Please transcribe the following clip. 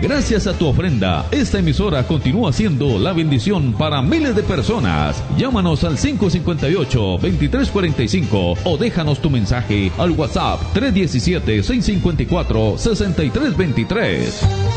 Gracias a tu ofrenda, esta emisora continúa siendo la bendición para miles de personas. Llámanos al 558-2345 o déjanos tu mensaje al WhatsApp 317-654-6323.